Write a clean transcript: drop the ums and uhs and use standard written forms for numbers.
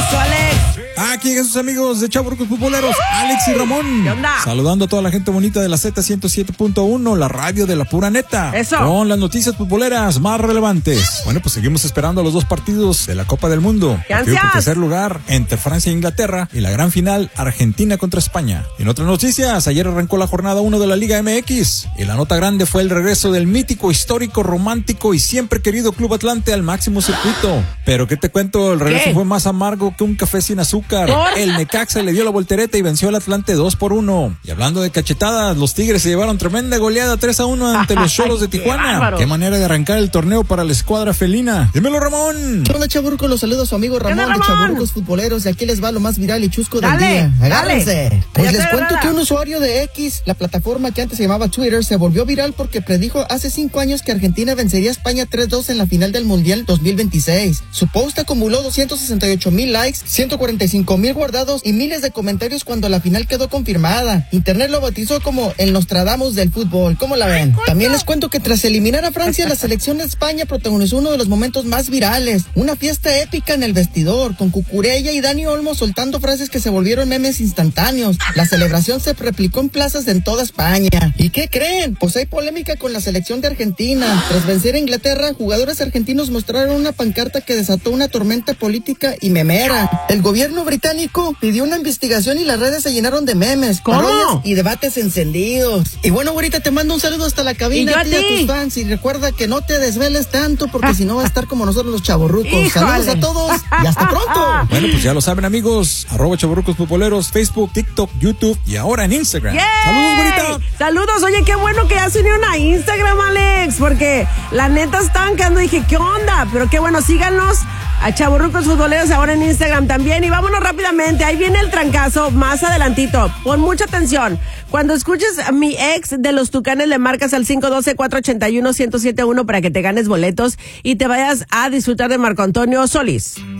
pasó, Alex? Aquí sus amigos de Chavorrucos Futboleros, Alex y Ramón. ¿Qué onda? Saludando a toda la gente bonita de la Z107.1, la radio de la pura neta. Eso. Con las noticias futboleras más relevantes. Bueno, pues seguimos esperando a los dos partidos de la Copa del Mundo. ¡Qué Partido por ansias! tercer lugar entre Francia e Inglaterra y la gran final Argentina contra España. Y en otras noticias, ayer arrancó la jornada 1 de la Liga MX y la nota grande fue el regreso del mítico, histórico, romántico y siempre querido Club Atlante al máximo circuito. Pero ¿qué te cuento? El regreso fue más amargo que un café sin azúcar. El Necaxa le dio la voltereta y venció al Atlante 2-1. Y hablando de cachetadas, los Tigres se llevaron tremenda goleada 3-1 ante los Xolos de Tijuana. Qué manera de arrancar el torneo para la escuadra felina. Dímelo, Ramón. Hola, Chavorrucos, los saluda su amigo Ramón de Chavorrucos Futboleros, y aquí les va lo más viral y chusco del día. Agárrense. Pues les cuento que un usuario de X, la plataforma que antes se llamaba Twitter, se volvió viral porque predijo hace 5 años que Argentina vencería a España 3-2 en la final del Mundial 2026. Su post acumuló 268,000 likes, 145,000 guardados y miles de comentarios cuando la final quedó confirmada. Internet lo bautizó como el Nostradamus del fútbol. ¿Cómo la ven? También les cuento que tras eliminar a Francia, la selección de España protagonizó uno de los momentos más virales. Una fiesta épica en el vestidor, con Cucurella y Dani Olmo soltando frases que se volvieron memes instantáneos. La celebración se replicó en plazas en toda España. ¿Y qué creen? Pues hay polémica con la selección de Argentina. Tras vencer a Inglaterra, jugadores argentinos mostraron una pancarta que desató una tormenta política y memera. El gobierno británico pidió una investigación y las redes se llenaron de memes, parodias y debates encendidos. Y bueno, ahorita te mando un saludo hasta la cabina a tus fans, y recuerda que no te desveles tanto porque si no va a estar como nosotros los chavorrucos. Saludos a todos y hasta pronto. Bueno, pues ya lo saben, amigos, @Chavorrucos Futboleros, Facebook, TikTok, YouTube y ahora en Instagram. ¡Yay! Saludos, bonita. Saludos, oye, qué bueno que ya se unieron a Instagram, Alex, porque la neta estaban quedando, dije, ¿qué onda? Pero qué bueno, síganos a Chavorrucos Futboleros ahora en Instagram también. Y vámonos rápidamente, ahí viene el trancazo más adelantito. Pon mucha atención. Cuando escuches a mi ex de los Tucanes, le marcas al 512-481-1071 para que te ganes boletos y te vayas a disfrutar de Marco Antonio Solís.